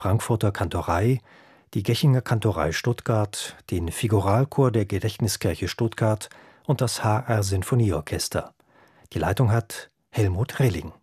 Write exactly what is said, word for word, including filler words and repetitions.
Frankfurter Kantorei, die Gechinger Kantorei Stuttgart, den Figuralchor der Gedächtniskirche Stuttgart und das H R Sinfonieorchester. Die Leitung hat Helmut Rilling.